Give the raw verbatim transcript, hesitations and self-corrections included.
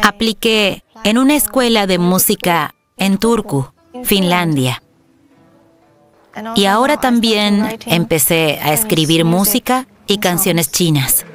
Apliqué en una escuela de música en Turku, Finlandia. Y ahora también empecé a escribir música y canciones chinas.